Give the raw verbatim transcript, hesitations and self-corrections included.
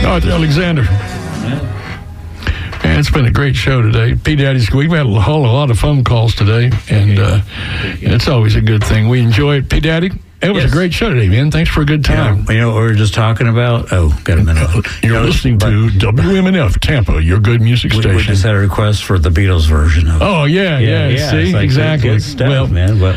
Arthur Alexander. And it's been a great show today. P. Daddy's, we've had a whole a lot of phone calls today, and uh, it's always a good thing. We enjoy it. P. Daddy, it was yes. a great show today, man. Thanks for a good time. Yeah, you know what we were just talking about? Oh, got a minute. Uh, you're you know, listening to W M N F Tampa, your good music we, station. We just had a request for the Beatles version of it. Oh, yeah, yeah. yeah, yeah see, like exactly. Good stuff, well, man. But